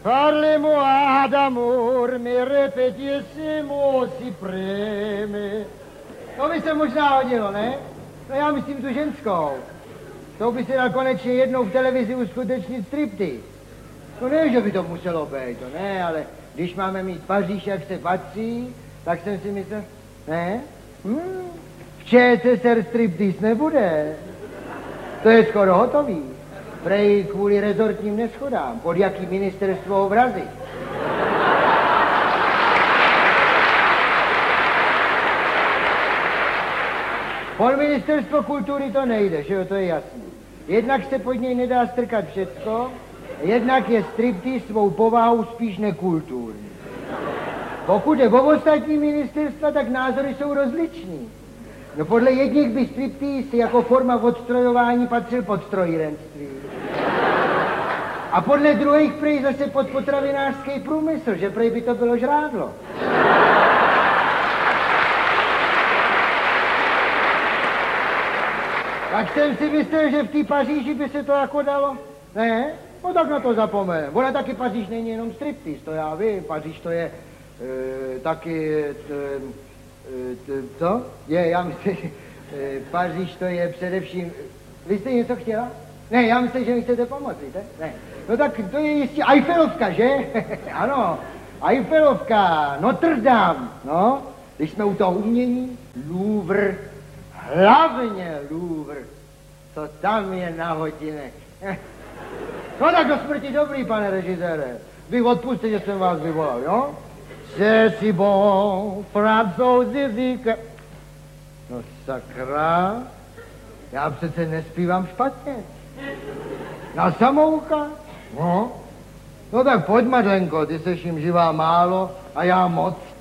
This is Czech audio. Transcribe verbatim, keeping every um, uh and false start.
Parlemo ad amor, mi repetissimo si preme. To by se možná hodilo, ne? No já myslím tu ženskou. To by se dal konečně jednou v televizi uskutečnit striptease. No ne, že by to muselo být, to ne, ale když máme mít Paříž, jak se patří, tak jsem si myslel, ne? Hmm, v ČSSR striptease nebude. To je skoro hotový. Prej kvůli rezortním neschodám. Pod jaký ministerstvo obrazy? Pod ministerstvo kultury to nejde, že jo, to je jasný. Jednak se pod něj nedá strkat všecko, jednak je striptease svou povahou spíš nekulturní. Pokud je o ostatní ministerstva, tak názory jsou rozličný. No podle jedních by striptease jako forma odstrojování patřil pod strojírenství. A podle druhých prej zase pod potravinářský průmysl, že prej by to bylo žrádlo. Tak jsem si myslel, že v té Paříži by se to jako dalo. Ne? No tak na to zapomenem. Ona taky Paříž není jenom striptease, to já vím. Paříž to je e, taky... T, Co? Je, já myslím, Paříž to je především... Vy jste něco chtěla? Ne, já myslím, že mi chcete pomoct, víte? Ne. No tak to je jistě Eiffelovka, že? Ano, Eiffelovka, Notre Dame, no. Když jsme u toho umění, Louvre, hlavně Louvre, co tam je na hodinek. No tak do smrti dobrý, pane režisére. Vy odpustíte, že jsem vás vyvolal, jo? C'est si bon, francouzi říká... No sakra, já přece nespívám špatně. Na samouka? No. No tak pojď, Madlenko, ty seš jim živá málo a já moc.